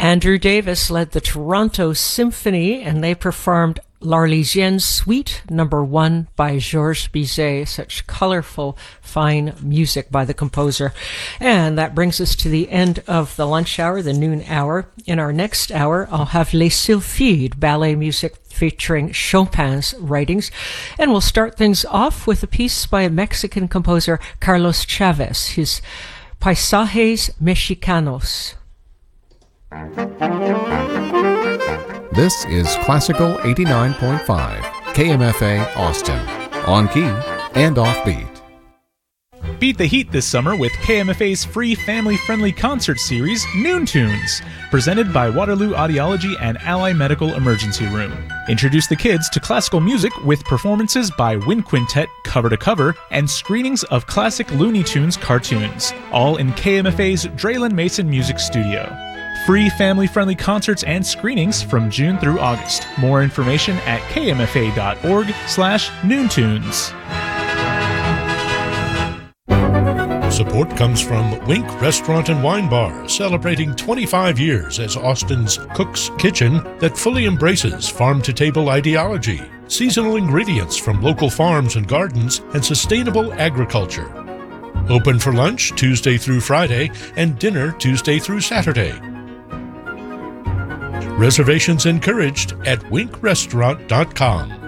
Andrew Davis led the Toronto Symphony, and they performed L'Arlésienne Suite Number 1 by Georges Bizet. Such colorful, fine music by the composer. And that brings us to the end of the lunch hour, the noon hour. In our next hour, I'll have Les Sylphides, ballet music featuring Chopin's writings. And we'll start things off with a piece by Mexican composer Carlos Chavez, his Paisajes Mexicanos. This is Classical 89.5, KMFA Austin, on key and offbeat. Beat the heat this summer with KMFA's free family-friendly concert series, Noon Tunes, presented by Waterloo Audiology and Ally Medical Emergency Room. Introduce the kids to classical music with performances by Wind Quintet cover to cover and screenings of classic Looney Tunes cartoons, all in KMFA's Draylen Mason Music Studio. Free family-friendly concerts and screenings from June through August. More information at kmfa.org/noontunes. Support comes from Wink Restaurant and Wine Bar, celebrating 25 years as Austin's Cook's Kitchen that fully embraces farm-to-table ideology, seasonal ingredients from local farms and gardens, and sustainable agriculture. Open for lunch Tuesday through Friday and dinner Tuesday through Saturday. Reservations encouraged at winkrestaurant.com.